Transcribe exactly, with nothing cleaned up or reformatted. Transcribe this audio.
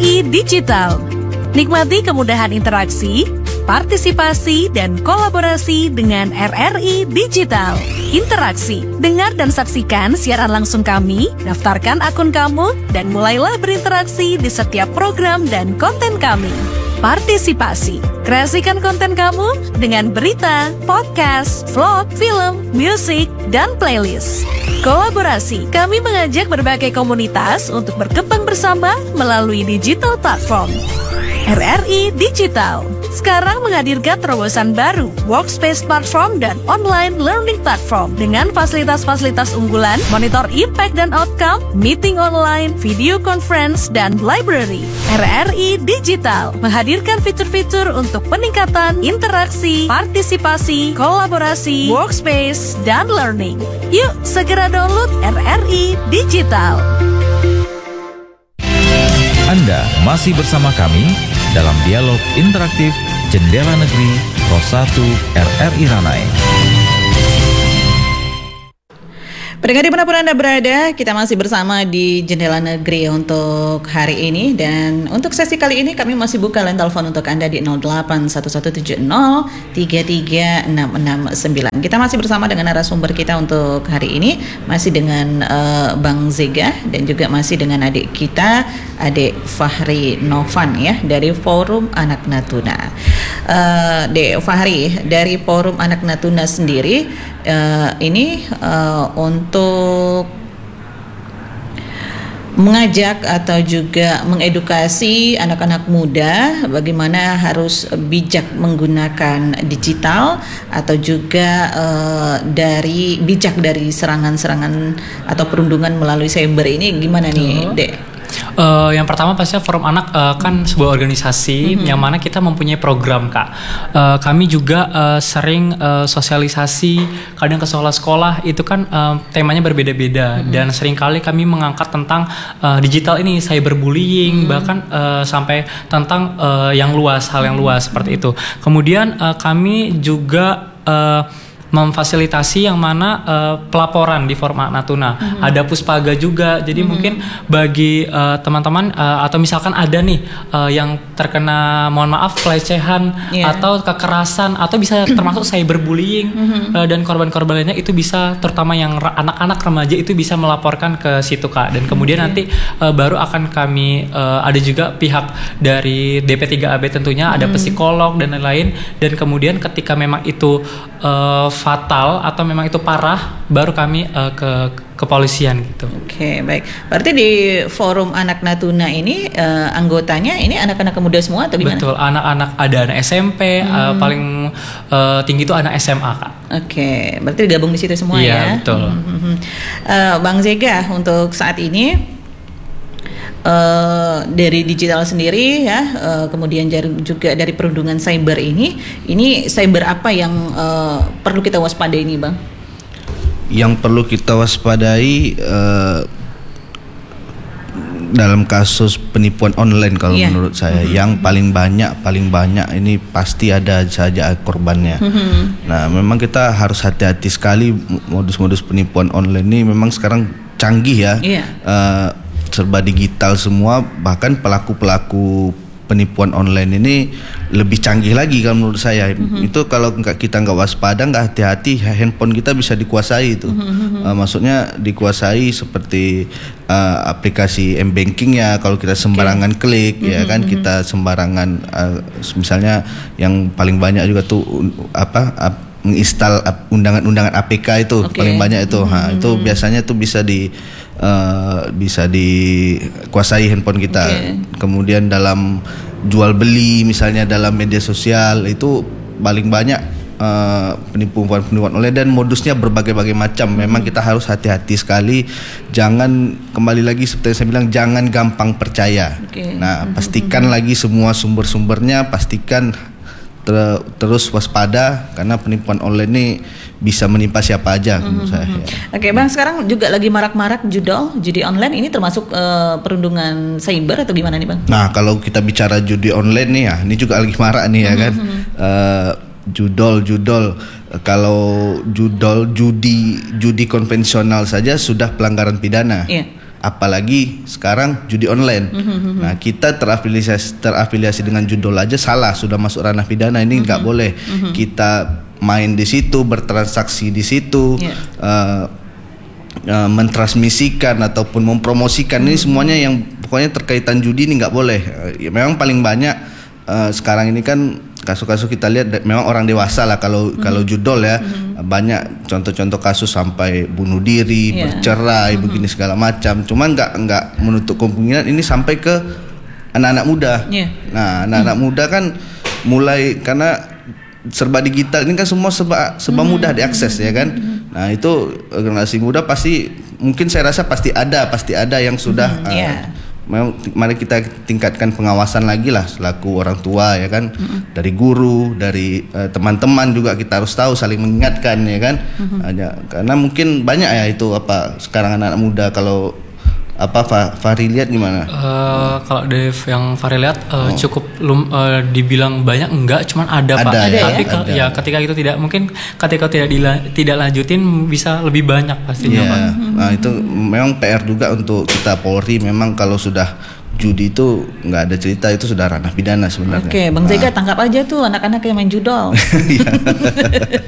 I Digital. Nikmati kemudahan interaksi, partisipasi, dan kolaborasi dengan R R I Digital. Interaksi, dengar dan saksikan siaran langsung kami, daftarkan akun kamu, dan mulailah berinteraksi di setiap program dan konten kami. Partisipasi, kreasikan konten kamu dengan berita, podcast, vlog, film, musik, dan playlist. Kolaborasi, kami mengajak berbagai komunitas untuk berkembang bersama melalui digital platform. R R I Digital sekarang menghadirkan terobosan baru, workspace platform dan online learning platform dengan fasilitas-fasilitas unggulan, monitor impact dan outcome, meeting online, video conference, dan library. R R I Digital menghadirkan fitur-fitur untuk peningkatan interaksi, partisipasi, kolaborasi, workspace, dan learning. Yuk, segera download R R I Digital. Anda masih bersama kami dalam dialog interaktif Jendela Negeri Pos satu R R I Ranai. Pendengar dimanapun Anda berada, kita masih bersama di Jendela Negeri untuk hari ini. Dan untuk sesi kali ini kami masih buka line telepon untuk Anda di nol delapan satu satu tujuh nol tiga tiga enam enam sembilan. Kita masih bersama dengan narasumber kita untuk hari ini, masih dengan uh, Bang Zega dan juga masih dengan adik kita, adik Fahri Novan ya, dari Forum Anak Natuna. Uh, Dek Fahri, dari Forum Anak Natuna sendiri, uh, ini uh, untuk untuk mengajak atau juga mengedukasi anak-anak muda bagaimana harus bijak menggunakan digital atau juga uh, dari bijak dari serangan-serangan atau perundungan melalui cyber ini gimana nih, Dek? Uh, yang pertama pastinya Forum Anak uh, kan sebuah organisasi mm-hmm. yang mana kita mempunyai program, Kak. Uh, kami juga uh, sering uh, sosialisasi kadang ke sekolah-sekolah itu kan uh, temanya berbeda-beda mm-hmm. dan seringkali kami mengangkat tentang uh, digital ini, cyberbullying, mm-hmm. bahkan uh, sampai tentang uh, yang luas, hal yang luas mm-hmm. seperti itu. Kemudian uh, kami juga uh, memfasilitasi yang mana uh, pelaporan di Forum Anak Natuna. Mm-hmm. Ada Puspaga juga. Jadi mm-hmm. mungkin bagi uh, teman-teman uh, atau misalkan ada nih uh, yang terkena mohon maaf pelecehan yeah. atau kekerasan atau bisa termasuk cyberbullying mm-hmm. uh, dan korban-korban lainnya itu bisa terutama yang ra- anak-anak remaja itu bisa melaporkan ke situ, Kak. Dan kemudian okay. nanti uh, baru akan kami uh, ada juga pihak dari D P tiga A B tentunya, mm-hmm. ada psikolog dan lain-lain, dan kemudian ketika memang itu uh, fatal atau memang itu parah baru kami uh, ke kepolisian gitu. Oke, okay, baik. Berarti di Forum Anak Natuna ini uh, anggotanya ini anak-anak muda semua atau gimana? Betul, anak-anak ada anak S M P, hmm. uh, paling uh, tinggi itu anak S M A, Kak. Oke, okay, berarti gabung di situ semua iya, ya. Iya, betul. Hmm. Uh, Bang Zega, untuk saat ini Uh, dari digital sendiri ya, uh, kemudian juga dari perundungan cyber ini, ini cyber apa yang uh, perlu kita waspadai ini, Bang? Yang perlu kita waspadai uh, dalam kasus penipuan online kalau yeah. menurut saya, mm-hmm. yang paling banyak paling banyak ini pasti ada saja korbannya. Mm-hmm. Nah, memang kita harus hati-hati sekali, modus-modus penipuan online ini memang sekarang canggih ya. Yeah. Uh, serba digital semua, bahkan pelaku-pelaku penipuan online ini lebih canggih lagi kalau menurut saya. Mm-hmm. Itu kalau nggak kita nggak waspada, nggak hati-hati, handphone kita bisa dikuasai itu. Mm-hmm. Uh, maksudnya dikuasai seperti uh, aplikasi m-banking ya, kalau kita sembarangan okay. klik mm-hmm. ya kan, kita sembarangan uh, misalnya yang paling banyak juga tuh apa uh, menginstal undangan-undangan A P K itu okay. paling banyak itu. Mm-hmm. Ha, itu biasanya tuh bisa di Uh, bisa dikuasai handphone kita. Okay. Kemudian dalam jual beli misalnya dalam media sosial itu paling banyak uh, penipuan-penipuan online dan modusnya berbagai-bagai macam. Memang kita harus hati-hati sekali. Jangan, kembali lagi seperti yang saya bilang, jangan gampang percaya. Okay. Nah, pastikan mm-hmm. lagi semua sumber-sumbernya, pastikan ter- terus waspada karena penipuan online ini bisa menimpa siapa aja. Mm-hmm. saya. Ya. Oke, Bang, sekarang juga lagi marak-marak judol, judi online, ini termasuk uh, perundungan cyber atau gimana nih, Bang? Nah, kalau kita bicara judi online nih ya, ini juga lagi marak nih ya kan. Mm-hmm. Uh, judol, judol. Kalau judol, judi, judi konvensional saja sudah pelanggaran pidana. Yeah. apalagi sekarang judi online. Mm-hmm. Nah, kita terafiliasi terafiliasi dengan judol aja salah, sudah masuk ranah pidana. Ini nggak mm-hmm. boleh. Mm-hmm. Kita main di situ, bertransaksi di situ, yeah. uh, uh, mentransmisikan ataupun mempromosikan, mm-hmm. ini semuanya yang pokoknya terkaitan judi ini nggak boleh. Uh, ya, memang paling banyak uh, sekarang ini kan kasus-kasus kita lihat memang orang dewasa lah kalau mm-hmm. kalau judol ya, mm-hmm. banyak contoh-contoh kasus sampai bunuh diri, yeah. bercerai, mm-hmm. begini segala macam. Cuman nggak nggak menutup kemungkinan ini sampai ke anak-anak muda. Yeah. Nah, anak-anak mm-hmm. muda kan mulai karena serba digital ini kan semua serba serba hmm. mudah diakses ya kan. Hmm. Nah, itu generasi muda pasti mungkin saya rasa pasti ada pasti ada yang sudah hmm, yeah. uh, memang mari kita tingkatkan pengawasan lagi lah selaku orang tua ya kan. Hmm. Dari guru, dari uh, teman-teman juga kita harus tahu saling mengingatkan ya kan. Hmm. Hanya, karena mungkin banyak ya itu apa sekarang anak-anak muda kalau apa Fahri lihat gimana? Uh, kalau Dev yang Fahri lihat uh, oh. cukup lum, uh, dibilang banyak enggak, cuman ada, ada Pak. Ya? Tapi Ada. Ke, ya ketika itu tidak mungkin ketika tidak dila, tidak lanjutin bisa lebih banyak pastinya yeah. Pak. Nah, itu memang P R juga untuk kita Polri. Memang kalau sudah judi itu nggak ada cerita itu sudah ranah pidana sebenarnya. Oke, Bang Zega nah. tangkap aja tuh anak-anak yang main judol.